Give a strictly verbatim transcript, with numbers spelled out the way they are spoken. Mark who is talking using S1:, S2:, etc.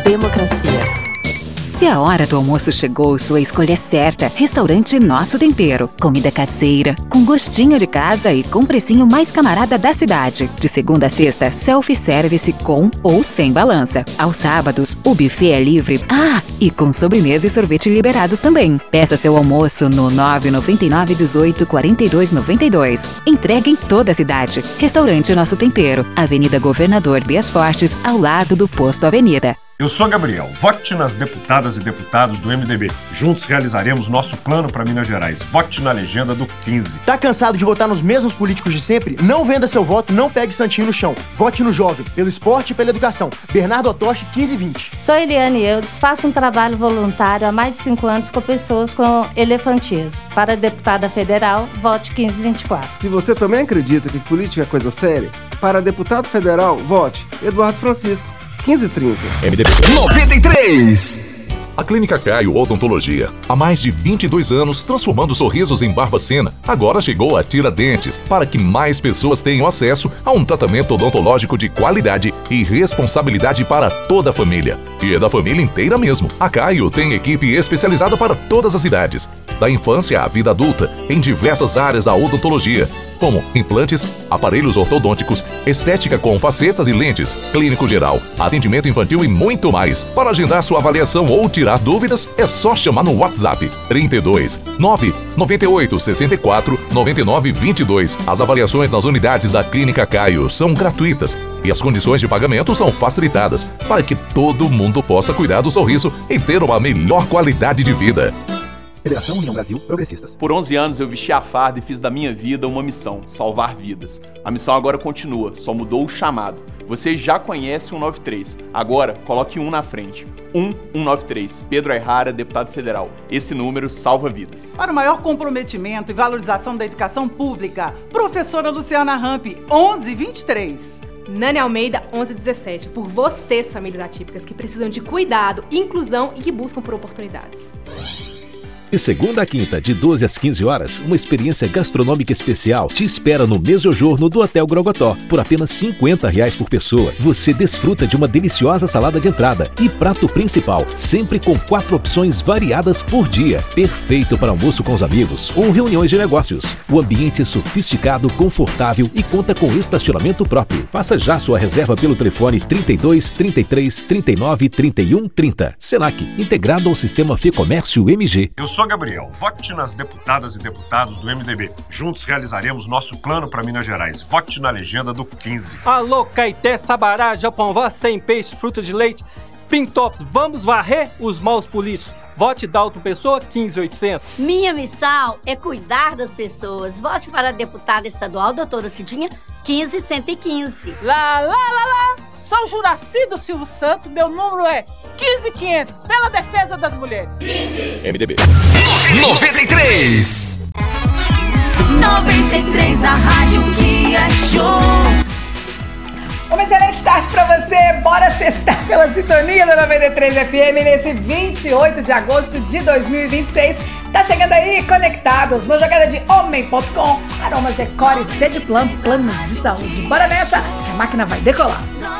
S1: democracia.
S2: Se a hora do almoço chegou, sua escolha é certa. Restaurante Nosso Tempero. Comida caseira, com gostinho de casa e com precinho mais camarada da cidade. De segunda a sexta, self-service com ou sem balança. Aos sábados, o buffet é livre. Ah, e com sobremesa e sorvete liberados também. Peça seu almoço no nove nove nove, dezoito, quarenta e dois, noventa e dois. Entrega em toda a cidade. Restaurante Nosso Tempero. Avenida Governador Bias Fortes, ao lado do Posto Avenida.
S3: Eu sou Gabriel, vote nas deputadas e deputados do M D B. Juntos realizaremos nosso plano para Minas Gerais. Vote na legenda do quinze.
S4: Tá cansado de votar nos mesmos políticos de sempre? Não venda seu voto, não pegue santinho no chão. Vote no jovem, pelo esporte e pela educação. Bernardo Otoshi, quinze e vinte.
S5: Sou Eliane Eudes, faço um trabalho voluntário há mais de cinco anos com pessoas com elefantismo. Para deputada federal, vote quinze e vinte e quatro.
S6: Se você também acredita que política é coisa séria, para deputado federal, vote Eduardo Francisco. quinze e trinta.
S7: M D B noventa e três. A Clínica Caio Odontologia, há mais de vinte e dois anos transformando sorrisos em Barbacena, agora chegou a Tiradentes, para que mais pessoas tenham acesso a um tratamento odontológico de qualidade e responsabilidade para toda a família. E é da família inteira mesmo. A Caio tem equipe especializada para todas as idades, da infância à vida adulta, em diversas áreas da odontologia, como implantes, aparelhos ortodônticos, estética com facetas e lentes, clínico geral, atendimento infantil e muito mais. Para agendar sua avaliação ou tirar dúvidas, é só chamar no WhatsApp trinta e dois, nove nove oito, sessenta e quatro, noventa e nove, vinte e dois. As avaliações nas unidades da Clínica Caio são gratuitas e as condições de pagamento são facilitadas para que todo mundo possa cuidar do sorriso e ter uma melhor qualidade de vida.
S8: Federação União Brasil Progressistas.
S9: Por onze anos eu vesti a farda e fiz da minha vida uma missão, salvar vidas. A missão agora continua, só mudou o chamado. Você já conhece o cento e noventa e três, agora coloque um na frente. um um nove três, Pedro Ayrara, deputado federal. Esse número salva vidas.
S10: Para o maior comprometimento e valorização da educação pública, professora Luciana Ramp, onze vinte e três.
S11: Nani Almeida, onze dezessete, por vocês, famílias atípicas, que precisam de cuidado, inclusão e que buscam por oportunidades.
S12: De segunda a quinta, de doze às quinze horas, uma experiência gastronômica especial te espera no Mesojorno do Hotel Grogotó. Por apenas cinquenta reais por pessoa, você desfruta de uma deliciosa salada de entrada e prato principal, sempre com quatro opções variadas por dia. Perfeito para almoço com os amigos ou reuniões de negócios. O ambiente é sofisticado, confortável e conta com estacionamento próprio. Faça já sua reserva pelo telefone trinta e dois, trinta e três, trinta e nove, trinta e um, trinta. Senac, integrado ao sistema Fecomércio M G.
S3: Eu sou Gabriel, vote nas deputadas e deputados do M D B. Juntos realizaremos nosso plano para Minas Gerais. Vote na legenda do quinze.
S13: Alô, Caeté, Sabará, Japão-Vá, sem peixe, fruta de leite, Pintops, vamos varrer os maus políticos. Vote Dalton Pessoa, quinze oitocentos.
S14: Minha missão é cuidar das pessoas. Vote para a deputada estadual, doutora Cidinha, quinze cento e quinze.
S15: Lá, lá, lá, lá. São Juraci do Silvio Santo, meu número é quinze quinhentos, pela defesa das mulheres. quinze.
S7: M D B noventa e três.
S16: noventa e três, a rádio que é show.
S17: Uma excelente tarde pra você, bora sextar pela sintonia da noventa e três F M nesse vinte e oito de agosto de dois mil e vinte e seis. Tá chegando aí, conectados, uma jogada de homem ponto com, aromas, decore, Cedplan, planos de saúde. Bora nessa, que a máquina vai decolar.